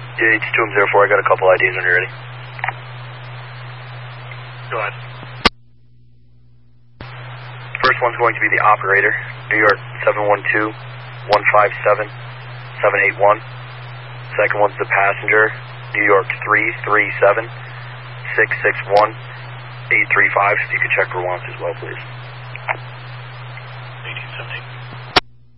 Yeah, it's 204. I got a couple IDs when you're ready. Go ahead. First one's going to be the operator, New York 712-157-781. Second one's the passenger, New York 337-661-835. You can check for wants as well, please.